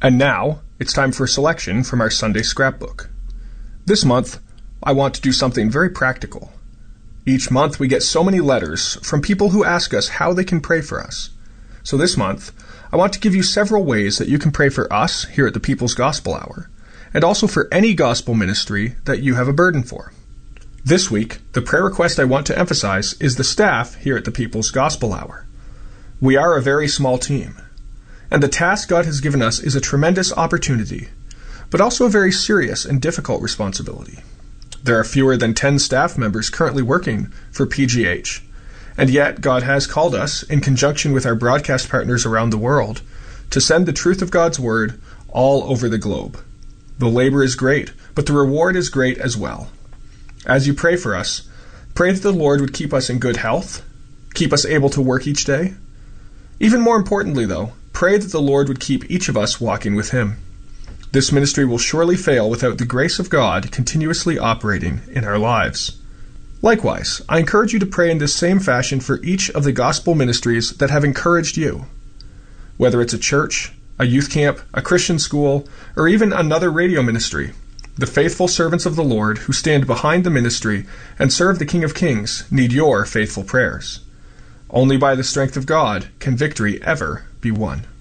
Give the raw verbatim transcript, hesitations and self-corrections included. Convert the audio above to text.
And now, it's time for a selection from our Sunday scrapbook. This month, I want to do something very practical. Each month we get so many letters from people who ask us how they can pray for us. So this month, I want to give you several ways that you can pray for us here at the People's Gospel Hour, and also for any gospel ministry that you have a burden for. This week, the prayer request I want to emphasize is the staff here at the People's Gospel Hour. We are a very small team, and the task God has given us is a tremendous opportunity, but also a very serious and difficult responsibility. There are fewer than ten staff members currently working for P G H, and yet God has called us, in conjunction with our broadcast partners around the world, to send the truth of God's Word all over the globe. The labor is great, but the reward is great as well. As you pray for us, pray that the Lord would keep us in good health, keep us able to work each day. Even more importantly, though, pray that the Lord would keep each of us walking with Him. This ministry will surely fail without the grace of God continuously operating in our lives. Likewise, I encourage you to pray in this same fashion for each of the gospel ministries that have encouraged you. Whether it's a church, a youth camp, a Christian school, or even another radio ministry, the faithful servants of the Lord who stand behind the ministry and serve the King of Kings need your faithful prayers. Only by the strength of God can victory ever be won.